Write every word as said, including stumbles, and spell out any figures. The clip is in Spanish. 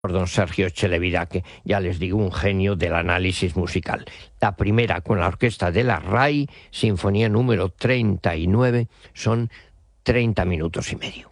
por don Sergio Chelevidaque, ya les digo, un genio del análisis musical. La primera con la orquesta de la R A I, Sinfonía número treinta y nueve, son treinta minutos y medio.